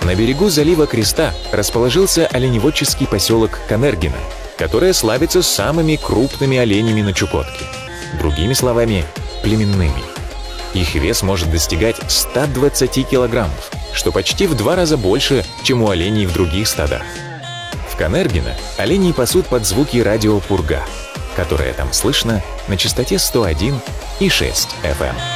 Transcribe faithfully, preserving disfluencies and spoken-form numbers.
На берегу залива Креста расположился оленеводческий поселок Канергино, которое славится самыми крупными оленями на Чукотке. Другими словами, племенными. Их вес может достигать ста двадцати килограммов, что почти в два раза больше, чем у оленей в других стадах. В Канергино оленей пасут под звуки радио «Пурга», которое там слышно на частоте сто один и шесть эф эм.